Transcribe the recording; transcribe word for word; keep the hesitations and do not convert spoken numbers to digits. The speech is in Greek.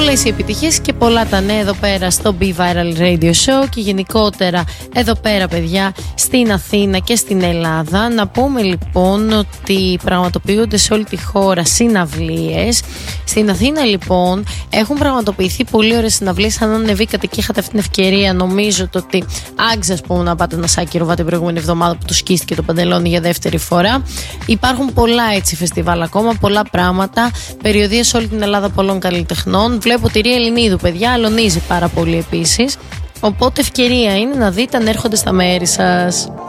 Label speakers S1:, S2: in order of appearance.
S1: Πολλές οι επιτυχίες και πολλά τα νέα εδώ πέρα στο Be Viral Radio Show και γενικότερα εδώ πέρα, παιδιά, στην Αθήνα και στην Ελλάδα. Να πούμε λοιπόν ότι πραγματοποιούνται σε όλη τη χώρα συναυλίες. Στην Αθήνα λοιπόν έχουν πραγματοποιηθεί πολύ ωραίες συναυλίες. Αν ανεβήκατε και είχατε αυτή την ευκαιρία, νομίζω το ότι άξιζε, ας πούμε, να πάτε ένα σάκι ρουβά την προηγούμενη εβδομάδα που του σκίστηκε το παντελόνι για δεύτερη φορά. Υπάρχουν πολλά έτσι φεστιβάλ ακόμα, πολλά πράγματα. Περιοδίες σε όλη την Ελλάδα πολλών καλλιτεχνών. Βλέπω τη Ρία Ελληνίδου, παιδιά, αλωνίζει πάρα πολύ επίσης. Οπότε ευκαιρία είναι να δείτε αν έρχονται στα μέρη σας.